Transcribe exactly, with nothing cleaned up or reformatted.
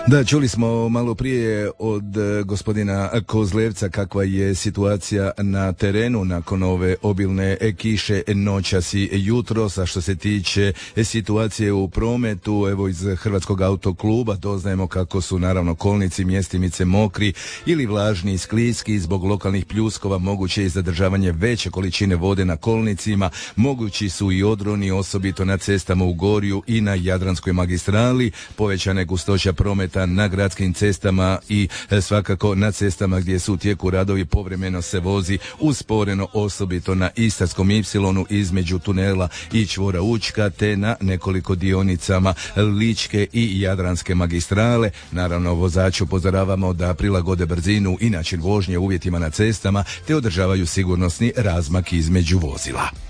Da, čuli smo malo prije od e, gospodina Kozlevca kakva je situacija na terenu nakon ove obilne e, kiše noćas i jutros, a što se tiče e, situacije u prometu, evo iz Hrvatskog autokluba doznajemo kako su naravno kolnici mjestimice mokri ili vlažni i skliski, zbog lokalnih pljuskova moguće je zadržavanje veće količine vode na kolnicima, mogući su i odroni, osobito na cestama u Gorju i na Jadranskoj magistrali, povećane gustoća prometa na gradskim cestama i e, svakako na cestama gdje su u tijeku radovi, povremeno se vozi usporeno, osobito na Istarskom ipsilonu između tunela i čvora Učka, te na nekoliko dionicama Ličke i Jadranske magistrale. Naravno, vozači upozoravamo da prilagode brzinu i način vožnje uvjetima na cestama te održavaju sigurnosni razmak između vozila.